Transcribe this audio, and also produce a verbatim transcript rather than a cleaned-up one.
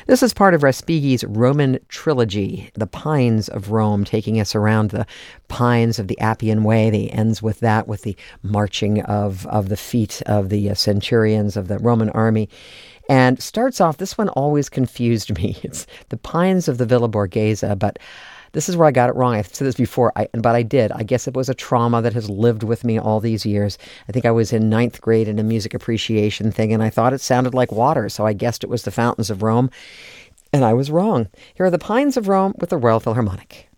This is part of Respighi's Roman trilogy, The Pines of Rome, taking us around the pines of the Appian Way. He ends with that, with the marching of, of the feet of the uh, centurions of the Roman army. And starts off, this one always confused me. It's the Pines of the Villa Borghese, but this is where I got it wrong. I've said this before, I, but I did. I guess it was a trauma that has lived with me all these years. I think I was in ninth grade in a music appreciation thing, and I thought it sounded like water, so I guessed it was the Fountains of Rome, and I was wrong. Here are the Pines of Rome with the Royal Philharmonic.